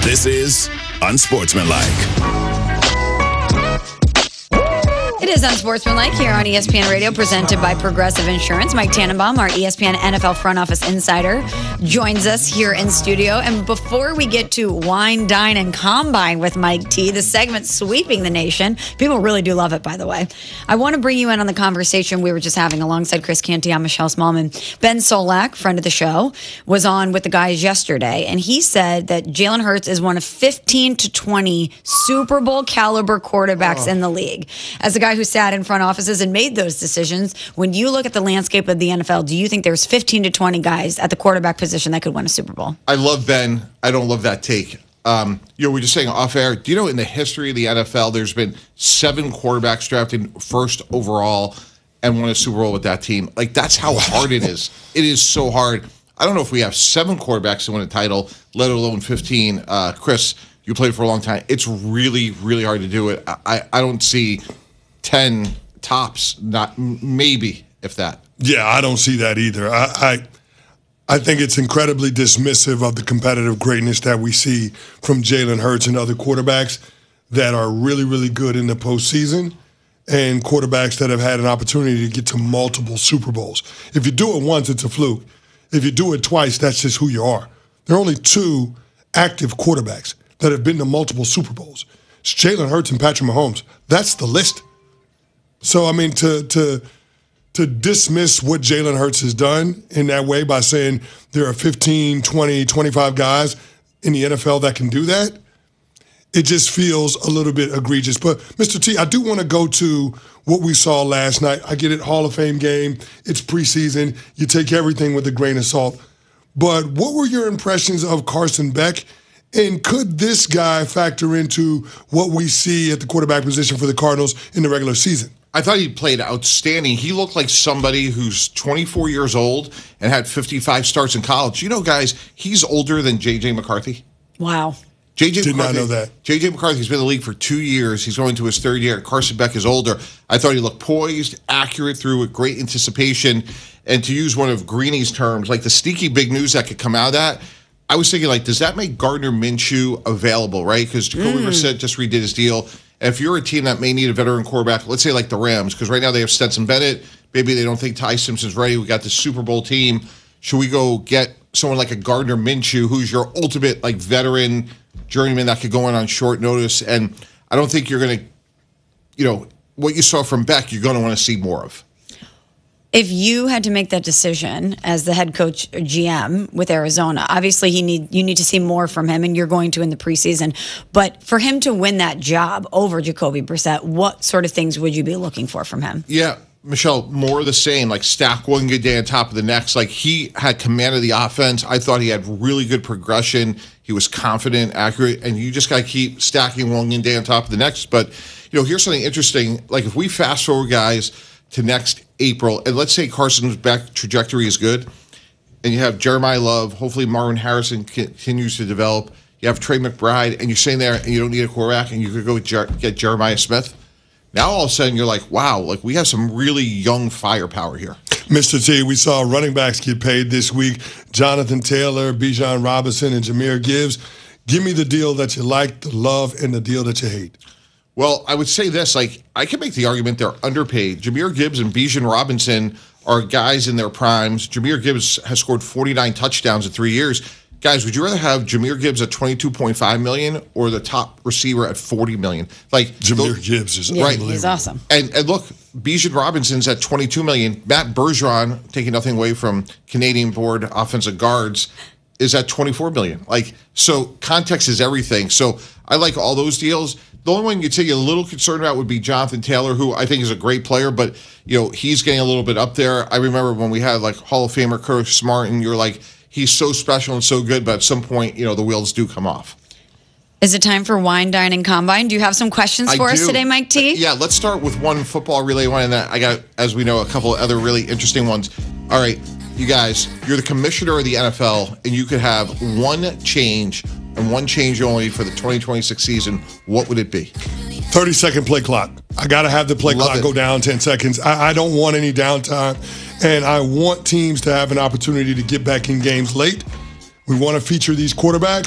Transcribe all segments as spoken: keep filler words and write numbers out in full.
This is Unsportsmanlike. It is Unsportsmanlike here on E S P N Radio, presented by Progressive Insurance. Mike Tannenbaum, our E S P N N F L front office insider, joins us here in studio. And before we get to Wine, Dine, and Combine with Mike T, the segment sweeping the nation, people really do love it, by the way, I want to bring you in on the conversation we were just having alongside Chris Canty. I'm Michelle Smallman. Ben Solak, friend of the show, was on with the guys yesterday, and he said that Jalen Hurts is one of fifteen to twenty Super Bowl caliber quarterbacks oh. in the league. As a guy who sat in front offices and made those decisions, when you look at the landscape of the N F L, do you think there's fifteen to twenty guys at the quarterback position that could win a Super Bowl? I love Ben. I don't love that take. Um, you know, we we're just saying off air, do you know in the history of the N F L, there's been seven quarterbacks drafted first overall and won a Super Bowl with that team? Like, that's how hard it is. It is so hard. I don't know if we have seven quarterbacks to win a title, let alone fifteen. Uh, Chris, you played for a long time. It's really, really hard to do it. I, I don't see ten tops, not maybe, if that. Yeah, I don't see that either. I, I I think it's incredibly dismissive of the competitive greatness that we see from Jalen Hurts and other quarterbacks that are really, really good in the postseason and quarterbacks that have had an opportunity to get to multiple Super Bowls. If you do it once, it's a fluke. If you do it twice, that's just who you are. There are only two active quarterbacks that have been to multiple Super Bowls. It's Jalen Hurts and Patrick Mahomes. That's the list. So, I mean, to to to dismiss what Jalen Hurts has done in that way by saying there are fifteen, twenty, twenty-five guys in the N F L that can do that, it just feels a little bit egregious. But, Mister T, I do want to go to what we saw last night. I get it, Hall of Fame game. It's preseason. You take everything with a grain of salt. But what were your impressions of Carson Beck? And could this guy factor into what we see at the quarterback position for the Cardinals in the regular season? I thought he played outstanding. He looked like somebody who's twenty-four years old and had fifty-five starts in college. You know, guys, he's older than J J. McCarthy. Wow. J J. Did McCarthy, not know that. J J. McCarthy's been in the league for two years. He's going to his third year. Carson Beck is older. I thought he looked poised, accurate, through with great anticipation. And to use one of Greeny's terms, like the sneaky big news that could come out of that, I was thinking, like, does that make Gardner Minshew available, right? Because Jacoby mm. Brissett just redid his deal. If you're a team that may need a veteran quarterback, let's say like the Rams, because right now they have Stetson Bennett. Maybe they don't think Ty Simpson's ready. We got the Super Bowl team. Should we go get someone like a Gardner Minshew, who's your ultimate like veteran journeyman that could go in on short notice? And I don't think you're going to, you know, what you saw from Beck, you're going to want to see more of. If you had to make that decision as the head coach or G M with Arizona, obviously he need you need to see more from him, and you're going to in the preseason. But for him to win that job over Jacoby Brissett, what sort of things would you be looking for from him? Yeah, Michelle, more of the same. Like, stack one good day on top of the next. Like, he had command of the offense. I thought he had really good progression. He was confident, accurate, and you just got to keep stacking one good day on top of the next. But, you know, here's something interesting. Like, if we fast forward, guys, to next April, and let's say Carson's back trajectory is good, and you have Jeremiah Love, hopefully Marvin Harrison continues to develop, you have Trey McBride, and you're sitting there and you don't need a quarterback, and you could go Jer- get Jeremiah Smith. Now all of a sudden you're like, wow, like we have some really young firepower here. Mister T, we saw running backs get paid this week. Jonathan Taylor, Bijan Robinson, and Jahmyr Gibbs. Give me the deal that you like, the love, and the deal that you hate. Well, I would say this, like, I can make the argument they're underpaid. Jahmyr Gibbs and Bijan Robinson are guys in their primes. Jahmyr Gibbs has scored forty-nine touchdowns in three years. Guys, would you rather have Jahmyr Gibbs at twenty-two point five million dollars or the top receiver at forty million dollars? Like, Jahmyr Gibbs is yeah, unbelievable. He's awesome. And, and look, Bijan Robinson's at twenty-two million dollars. Matt Bergeron, taking nothing away from Canadian board offensive guards, is at twenty-four million dollars. Like, so context is everything. So I like all those deals. The only one you'd say you're a little concerned about would be Jonathan Taylor, who I think is a great player, but, you know, he's getting a little bit up there. I remember when we had, like, Hall of Famer Curtis Smart, and you're like, he's so special and so good, but at some point, you know, the wheels do come off. Is it time for Wine, Dine, and Combine? Do you have some questions I for do. us today, Mike T? Uh, yeah, let's start with one football relay one, and then I got, as we know, a couple of other really interesting ones. All right, you guys, you're the commissioner of the N F L, and you could have one change and one change only for the twenty twenty-six season. What would it be? thirty-second play clock. I got to have the play Love clock it. go down ten seconds. I, I don't want any downtime, and I want teams to have an opportunity to get back in games late. We want to feature these quarterbacks,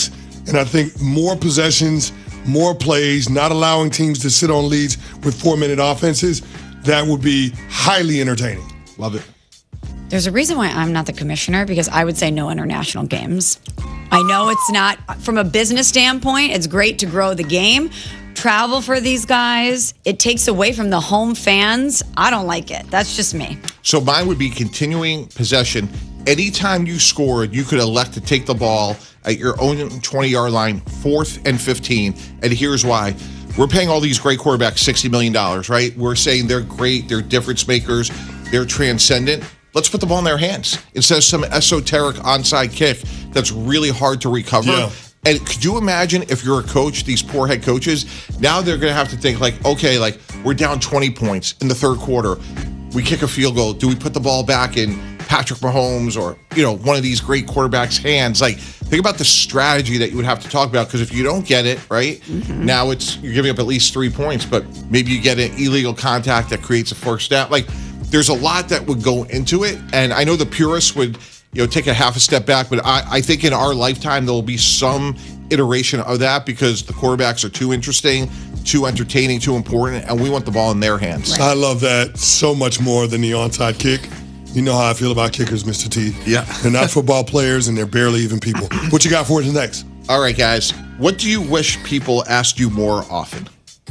And I think more possessions, more plays, not allowing teams to sit on leads with four-minute offenses, that would be highly entertaining. Love it. There's a reason why I'm not the commissioner, because I would say no international games. I know it's not, from a business standpoint, it's great to grow the game. Travel for these guys, it takes away from the home fans. I don't like it. That's just me. So mine would be continuing possession. Anytime you scored, you could elect to take the ball at your own twenty-yard line, fourth and fifteen. And here's why. We're paying all these great quarterbacks sixty million dollars, right? We're saying they're great, they're difference makers, they're transcendent. Let's put the ball in their hands instead of some esoteric onside kick that's really hard to recover. Yeah. And could you imagine if you're a coach, these poor head coaches, now they're going to have to think like, okay, like we're down twenty points in the third quarter. We kick a field goal. Do we put the ball back in Patrick Mahomes or, you know, one of these great quarterbacks' hands? Like, think about the strategy that you would have to talk about, because if you don't get it, right, mm-hmm. now it's you're giving up at least three points, but maybe you get an illegal contact that creates a first down. Like, there's a lot that would go into it, and I know the purists would, you know, take a half a step back, but I, I think in our lifetime there will be some iteration of that, because the quarterbacks are too interesting, too entertaining, too important, and we want the ball in their hands. Right. I love that so much more than the onside kick. You know how I feel about kickers, Mister T. Yeah. They're not football players, and they're barely even people. What you got for us next? All right, guys. What do you wish people asked you more often?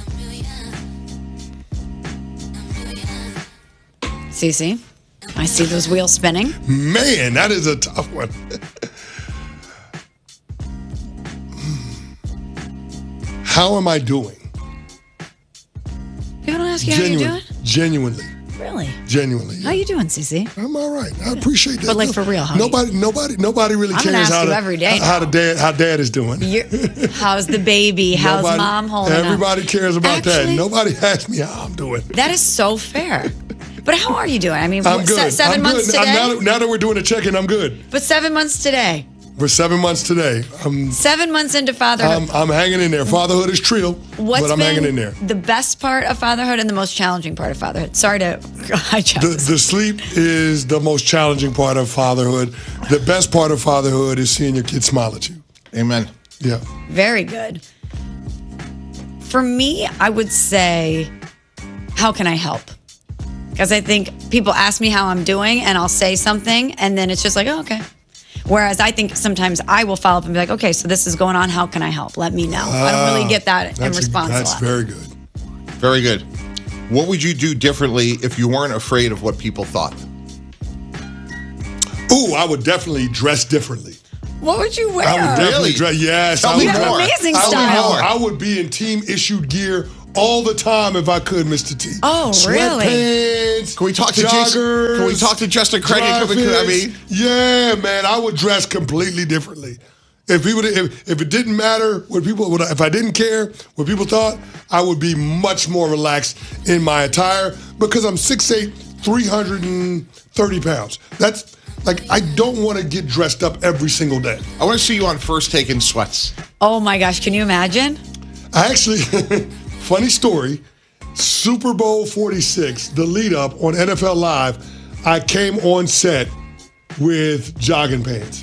Cece, I see those wheels spinning. Man, that is a tough one. How am I doing? People don't ask you Genuine, how you're doing? Genuinely. Really? Genuinely. How you doing, Cece? I'm all right. I appreciate that. But like for real, how nobody, nobody, nobody really I'm gonna cares ask how you the, every day how now. the dad, how dad is doing. You're, how's the baby? How's Nobody- mom holding up? Everybody cares about that. Actually- Nobody asks me how I'm doing. That is so fair. But how are you doing? I mean, I'm what, good. se- seven I'm months good. today. I'm- Now, that, now that we're doing a check-in, I'm good. But seven months today. For seven months today, I'm, Seven months into fatherhood. I'm, I'm hanging in there. Fatherhood is trill, What's but I'm been hanging in there. the best part of fatherhood and the most challenging part of fatherhood? Sorry to hijack The, this. the sleep is the most challenging part of fatherhood. The best part of fatherhood is seeing your kids smile at you. Amen. Yeah. Very good. For me, I would say, how can I help? Because I think people ask me how I'm doing and I'll say something and then it's just like, oh, okay. Whereas I think sometimes I will follow up and be like, okay, so this is going on. How can I help? Let me know. I don't really get that in That's, response a, a that's lot. very good. Very good. What would you do differently if you weren't afraid of what people thought? Ooh, I would definitely dress differently. What would you wear? I would definitely Really? dress. Yes, Tell I me would You have more. amazing I would, style. more. I would be in team issued gear all the time if I could, Mister T. Oh, really? Sweatpants. Can we talk to joggers, Jason? Can we talk to Justin Craig and come and- I dry mean- fits. Yeah, man, I would dress completely differently. If people, if, if it didn't matter what people, what, if I didn't care what people thought, I would be much more relaxed in my attire because I'm six eight, three hundred thirty pounds. That's like I don't want to get dressed up every single day. I want to see you on First Take in sweats. Oh my gosh, can you imagine? I actually, funny story, Super Bowl forty-six, the lead up on N F L Live, I came on set with jogging pants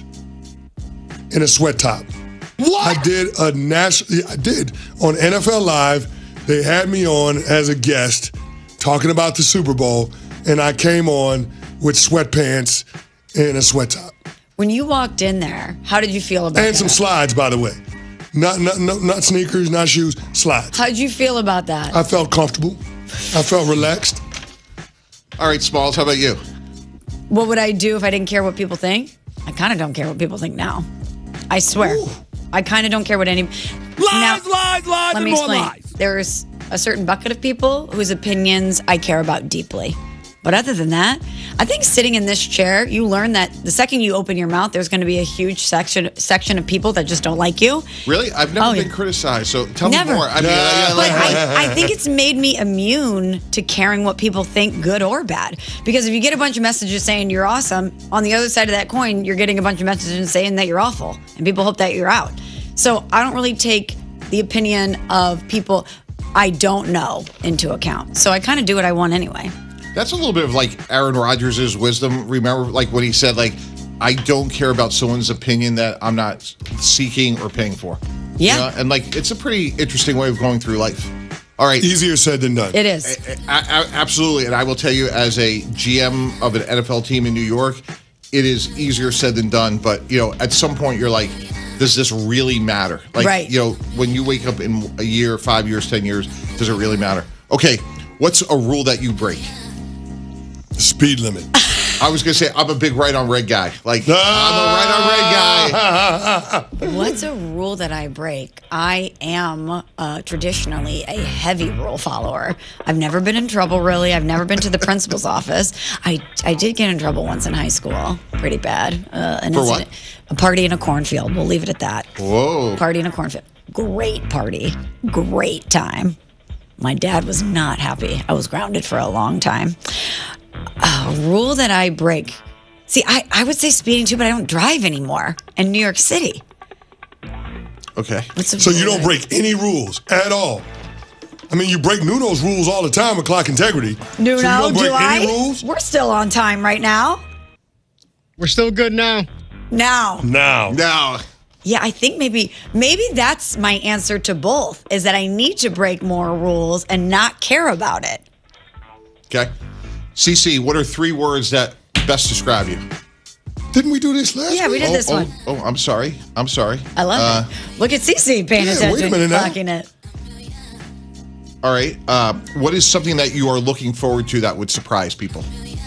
and a sweat top. What? I did a national, I did. On N F L Live, they had me on as a guest talking about the Super Bowl, and I came on with sweatpants and a sweat top. When you walked in there, how did you feel about And that? some slides, by the way. Not, not, no, not sneakers, not shoes, slides. How did you feel about that? I felt comfortable. I felt relaxed. All right, Smalls, how about you? What would I do if I didn't care what people think? I kind of don't care what people think now. I swear. Ooh. I kind of don't care what any... Lies, Now, lies, lies, Let and me more explain. lies. There's a certain bucket of people whose opinions I care about deeply. But other than that, I think sitting in this chair, you learn that the second you open your mouth, there's going to be a huge section section of people that just don't like you. Really? I've never Oh, been yeah. criticized, so tell Never. me more. I mean, Yeah. I- I- But I- I, I think it's made me immune to caring what people think, good or bad. Because if you get a bunch of messages saying you're awesome, on the other side of that coin, you're getting a bunch of messages saying that you're awful. And people hope that you're out. So I don't really take the opinion of people I don't know into account. So I kind of do what I want anyway. That's a little bit of like Aaron Rodgers' wisdom. Remember, like when he said, like, I don't care about someone's opinion that I'm not seeking or paying for. Yeah. You know? And like, it's a pretty interesting way of going through life. All right. Easier said than done. It is. A- a- absolutely. And I will tell you, as a G M of an N F L team in New York, it is easier said than done. But, you know, at some point you're like, does this really matter? Like, Right. you know, when you wake up in a year, five years, ten years, does it really matter? Okay. What's a rule that you break? Speed limit. I was going to say, I'm a big right on red guy. Like, I'm a right on red guy. What's a rule that I break? I am uh, traditionally a heavy rule follower. I've never been in trouble, really. I've never been to the principal's office. I, I did get in trouble once in high school. Pretty bad. Uh, an For what? incident- A party in a cornfield. We'll leave it at that. Whoa. Party in a cornfield. Great party. Great time. My dad was not happy. I was grounded for a long time. A rule that I break. See, I, I would say speeding too, but I don't drive anymore in New York City. Okay. What's a So rule you don't that- break any rules at all. I mean, you break Nuno's rules all the time with clock integrity. Nuno, so you don't break do any I? rules? We're still on time right now. We're still good now. Now. Now. Now, Yeah, I think maybe maybe that's my answer to both, is that I need to break more rules and not care about it. okay. C C, what are three words that best describe you? Didn't we do this last Yeah, we week? did oh, this oh, one. Oh, I'm sorry. I'm sorry. I love Uh, it. Look at Cece paying yeah, wait a attention, minute now. clocking it. All right. Uh, what is something that you are looking forward to that would surprise people?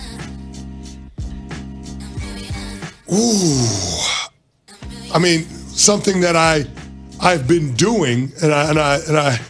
I mean, something that I I've been doing, and I and I and I.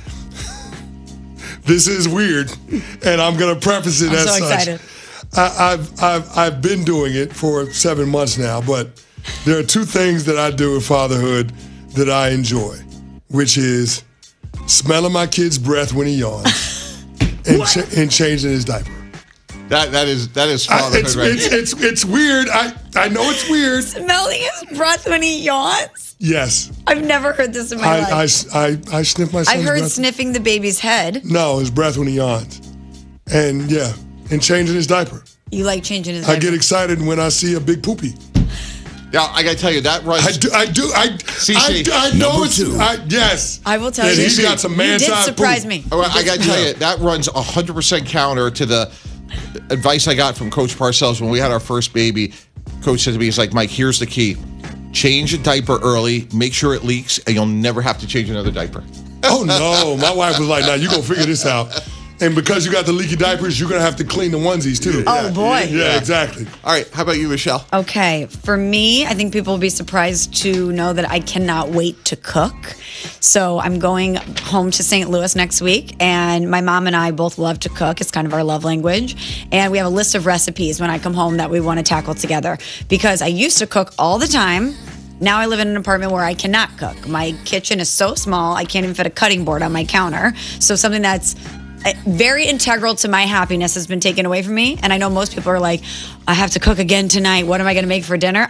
This is weird, and I'm going to preface it I'm as so such. excited. I, I've I've I've been doing it for seven months now, but there are two things that I do in fatherhood that I enjoy, which is smelling my kid's breath when he yawns and, cha- and changing his diaper. That that is that is I, fatherhood, it's, right? it's it's it's weird. I I know it's weird. Smelling his breath when he yawns? Yes, I've never heard this in my I I, life. I I sniff my son's I've heard breath. sniffing the baby's head. No, his breath when he yawns, and yeah, and changing his diaper. You like changing his I diaper. get excited when I see a big poopy. Now I got to tell you that runs. I do. I do. I. C C, I, I know number it's. two. I, yes. I will tell that you. He's got some You man did size surprise poop. me. All right, I got to tell you that runs one hundred percent counter to the advice I got from Coach Parcells when we had our first baby. Coach said to me, he's like, Mike, here's the key. Change a diaper early, make sure it leaks, and you'll never have to change another diaper. Oh no! My wife was like, "Now you gonna figure this out." And because you got the leaky diapers, you're gonna have to clean the onesies too. Oh, boy. Yeah, exactly. All right, how about you, Michelle? Okay, for me, I think people will be surprised to know that I cannot wait to cook. So I'm going home to Saint Louis next week, and my mom and I both love to cook. It's kind of our love language. And we have a list of recipes when I come home that we want to tackle together. Because I used to cook all the time. Now I live in an apartment where I cannot cook. My kitchen is so small, I can't even fit a cutting board on my counter. So something that's uh, very integral to my happiness has been taken away from me. And I know most people are like, I have to cook again tonight. What am I going to make for dinner?